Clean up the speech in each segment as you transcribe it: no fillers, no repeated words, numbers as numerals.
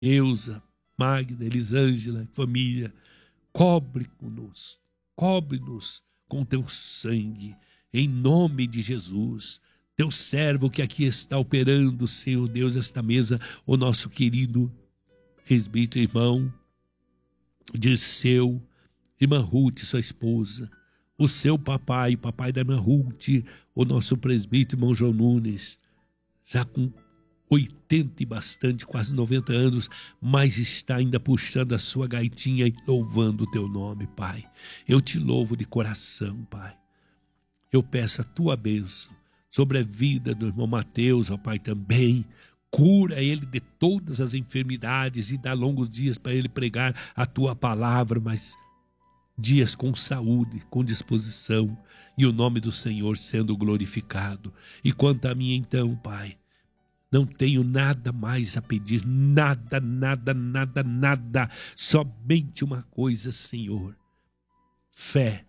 Eusa, Magda, Elisângela, família, cobre-nos com teu sangue, em nome de Jesus. Teu servo que aqui está operando, Senhor Deus, esta mesa, o nosso querido presbítero irmão Dirceu, irmã Ruth, sua esposa, o seu papai da irmã Ruth, o nosso presbítero irmão João Nunes, já com 80 e bastante, quase 90 anos, mas está ainda puxando a sua gaitinha e louvando o teu nome, Pai. Eu te louvo de coração, Pai. Eu peço a tua bênção sobre a vida do irmão Mateus, ó Pai, também. Cura ele de todas as enfermidades e dá longos dias para ele pregar a tua palavra, mas dias com saúde, com disposição e o nome do Senhor sendo glorificado. E quanto a mim então, Pai, não tenho nada mais a pedir, nada, somente uma coisa, Senhor: fé,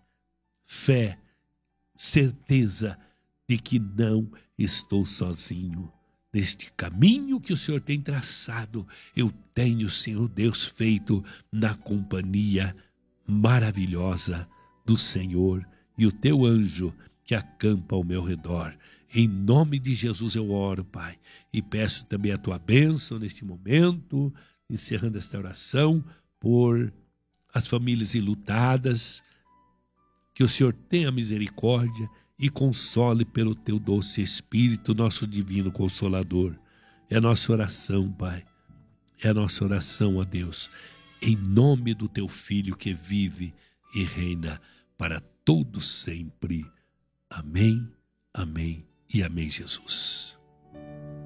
certeza de que não estou sozinho. Neste caminho que o Senhor tem traçado, eu tenho, Senhor Deus, feito na companhia maravilhosa do Senhor e o teu anjo que acampa ao meu redor. Em nome de Jesus eu oro, Pai, e peço também a tua bênção neste momento, encerrando esta oração, por as famílias enlutadas, que o Senhor tenha misericórdia e console pelo teu doce Espírito, nosso divino Consolador. É a nossa oração, Pai, é a nossa oração, ó Deus, em nome do teu Filho que vive e reina para todo sempre. Amém, amém e amém, Jesus.